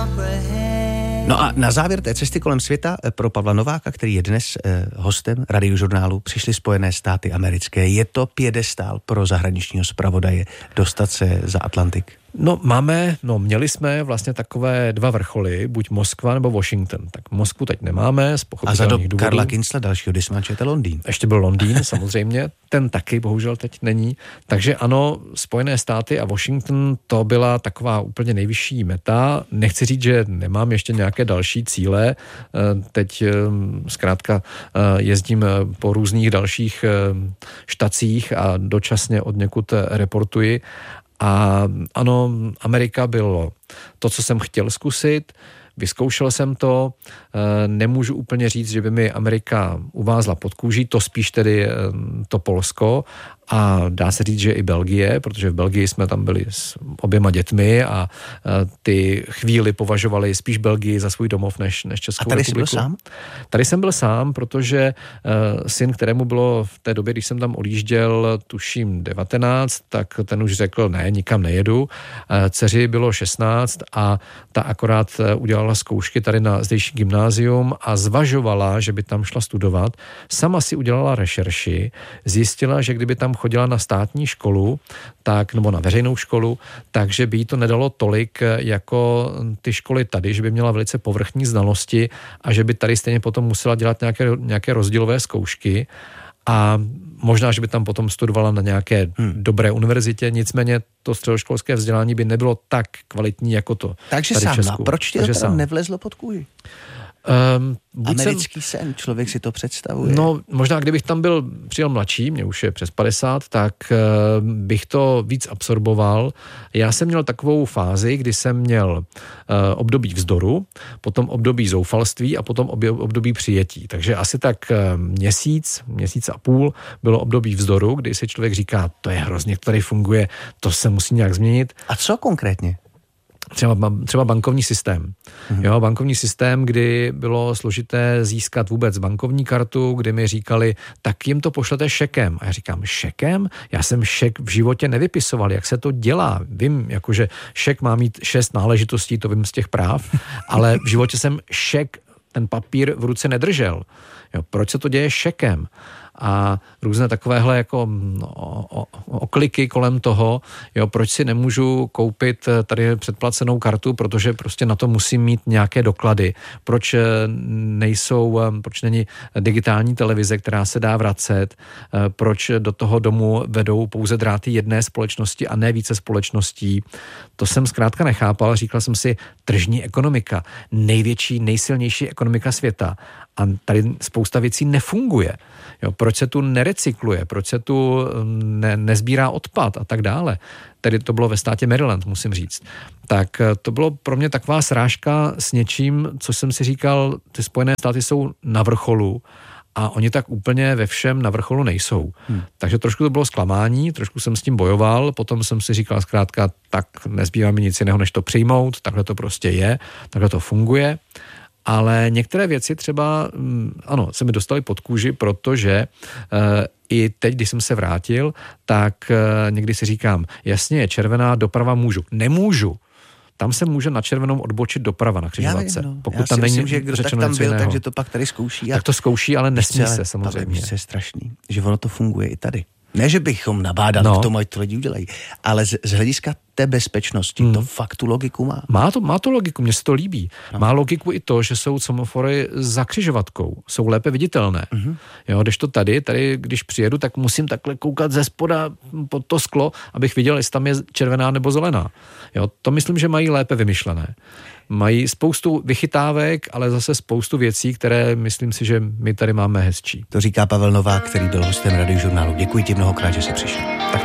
No a na závěr té cesty kolem světa pro Pavla Nováka, který je dnes hostem Radiožurnálu, přišly Spojené státy americké. Je to piedestál pro zahraničního zpravodaje dostat se za Atlantik? Měli jsme vlastně takové dva vrcholy, buď Moskva nebo Washington. Tak Moskvu teď nemáme z pochopitelných důvodů. A za dob Karla Kinzla, dalšího dismančete Londýn. Ještě byl Londýn, samozřejmě, ten taky bohužel teď není. Takže ano, Spojené státy a Washington, to byla taková úplně nejvyšší meta. Nechci říct, že nemám ještě nějaké další cíle. Teď zkrátka jezdím po různých dalších štacích a dočasně odněkud reportuji. A ano, Amerika bylo to, co jsem chtěl zkusit, vyzkoušel jsem to, nemůžu úplně říct, že by mi Amerika uvázla pod kůží, to spíš tedy to Polsko a dá se říct, že i Belgie, protože v Belgii jsme tam byli s oběma dětmi a ty chvíli považovali spíš Belgii za svůj domov než Českou republiku. A tady jsi byl sám? Tady jsem byl sám, protože syn, kterému bylo v té době, když jsem tam odjížděl, tuším 19, tak ten už řekl, ne, nikam nejedu. Dceři bylo 16 a ta akorát udělala zkoušky tady na zdejší gymnázium a zvažovala, že by tam šla studovat. Sama si udělala rešerši, zjistila, že kdyby tam chodila na státní školu, nebo na veřejnou školu, takže by jí to nedalo tolik jako ty školy tady, že by měla velice povrchní znalosti a že by tady stejně potom musela dělat nějaké rozdílové zkoušky a možná, že by tam potom studovala na nějaké dobré univerzitě, nicméně to středoškolské vzdělání by nebylo tak kvalitní jako to. Takže tady sám, v Česku. Proč ti to tam nevlezlo pod kůži? Americký sen, člověk si to představuje. No, možná kdybych tam přijel mladší, mě už je přes 50, tak bych to víc absorboval. Já jsem měl takovou fázi, kdy jsem měl období vzdoru, potom období zoufalství a potom období přijetí. Takže asi tak měsíc a půl bylo období vzdoru, kdy si člověk říká, to je hrozně, který funguje, to se musí nějak změnit. A co konkrétně? Třeba bankovní systém. Jo, bankovní systém, kdy bylo složité získat vůbec bankovní kartu, kdy mi říkali, tak jim to pošlete šekem. A já říkám, šekem? Já jsem šek v životě nevypisoval, jak se to dělá. Vím, jakože šek má mít 6 náležitostí, to vím z těch práv, ale v životě jsem šek, ten papír v ruce nedržel. Jo, proč se to děje šekem? A různé takovéhle jako okliky kolem toho, jo, proč si nemůžu koupit tady předplacenou kartu, protože prostě na to musím mít nějaké doklady. Proč není digitální televize, která se dá vracet, proč do toho domu vedou pouze dráty jedné společnosti a ne více společností. To jsem zkrátka nechápal, říkal jsem si, tržní ekonomika, největší, nejsilnější ekonomika světa. A tady spousta věcí nefunguje. Jo, proč se tu nerecykluje, proč se tu nezbírá odpad a tak dále. Tedy to bylo ve státě Maryland, musím říct. Tak to bylo pro mě taková srážka s něčím, co jsem si říkal, ty Spojené státy jsou na vrcholu a oni tak úplně ve všem na vrcholu nejsou. Takže trošku to bylo zklamání, trošku jsem s tím bojoval, potom jsem si říkal zkrátka, tak nezbývá mi nic jiného, než to přijmout, takhle to prostě je, takhle to funguje. Ale některé věci třeba, ano, se mi dostaly pod kůži, protože i teď, když jsem se vrátil, tak někdy si říkám, jasně je červená, doprava můžu. Nemůžu. Tam se může na červenou odbočit doprava na křižovatce. Pokud tam není že kdo tak tam byl, takže to pak tady zkouší. Tak to zkouší, ale nesmí se samozřejmě. To je strašný, že ono to funguje i tady. Ne, že bychom nabádali k tomu, ať to lidi udělají, ale z hlediska té bezpečnosti to fakt tu logiku má. Má to logiku, mně se to líbí. No. Má logiku i to, že jsou semafory za křižovatkou, jsou lépe viditelné. Jo, když to tady, když přijedu, tak musím takhle koukat ze spoda pod to sklo, abych viděl, jestli tam je červená nebo zelená. Jo, to myslím, že mají lépe vymyšlené. Mají spoustu vychytávek, ale zase spoustu věcí, které myslím si, že my tady máme hezčí. To říká Pavel Novák, který byl hostem Radiožurnálu. Děkuji ti mnohokrát, že jsi přišel.